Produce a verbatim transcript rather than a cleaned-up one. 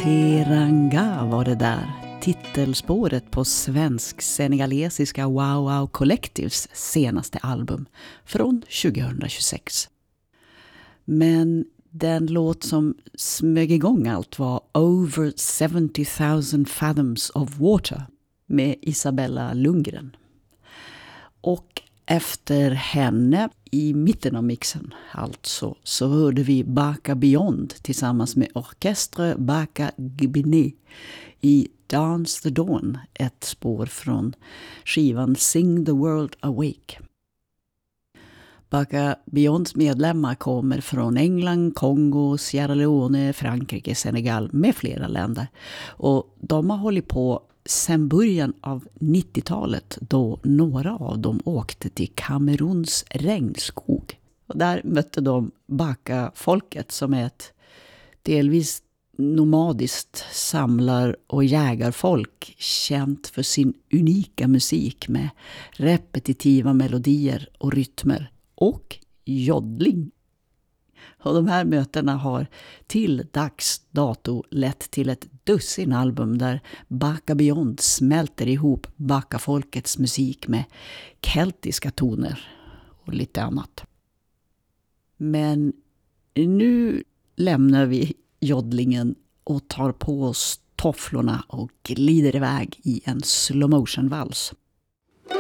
Teranga var det där, titelspåret på svensk-senegalesiska Wow Wow Collectives senaste album från tjugohundratjugosex. Men den låt som smög igång allt var Over seventy thousand Fathoms of Water med Isabella Lundgren. Och efter henne i mitten av mixen alltså så hörde vi Baka Beyond tillsammans med Orchestre Baka Gbini i Dance the Dawn, ett spår från skivan Sing the World Awake. Baka Beyonds medlemmar kommer från England, Kongo, Sierra Leone, Frankrike, Senegal med flera länder. Och de har hållit på sedan början av nittiotalet då några av dem åkte till Kameruns regnskog. Och där mötte de Baka-folket som är ett delvis nomadiskt samlar- och jägarfolk känt för sin unika musik med repetitiva melodier och rytmer och joddling. Och de här mötena har till dags dato lett till ett dussin album där Baka Beyond smälter ihop Baka-folkets musik med keltiska toner och lite annat. Men nu lämnar vi joddlingen och tar på oss tofflorna och glider iväg i en slow motion vals.